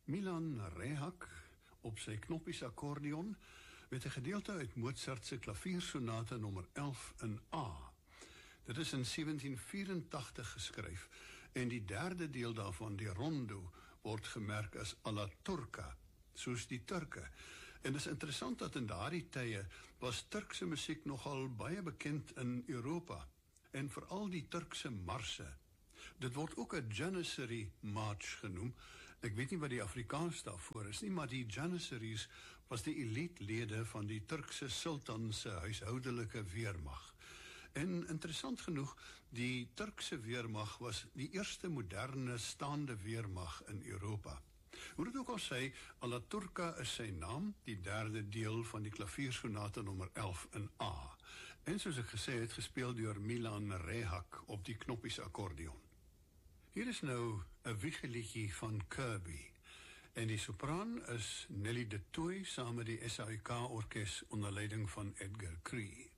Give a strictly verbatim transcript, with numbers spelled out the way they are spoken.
Milan Rehak op sy knoppies akkordeon met 'n gedeelte uit Mozart se klaviersonate nommer elf in A. Dit is in sewentien vyerentagtig geskryf en die derde deel daarvan, die rondo, word gemerk as alla turca, soos die Turke. En dit is interessant dat in daardie tye was Turkse musiek nogal baie bekend in Europa en veral die Turkse marse. Dit word ook 'n Janissary March genoem. Ek weet nie wat die Afrikaans daarvoor is nie, maar die Janissaries was die elite-lede van die Turkse sultan se huishoudelike weermag. En interessant genoeg, die Turkse weermag was die eerste moderne staande weermag in Europa. Hoe dit ook al sê, Alla Turca is sy naam, die derde deel van die klaviersonate nommer elf in A. En soos ek gesê het, gespeel deur Milan Rehak op die knoppies akkordeon. Hier is nou 'n wiegeliedjie van Kirby. En die sopraan is Nelly de Tooy saam met die S A I K orkes onder leiding van Edgar Cree.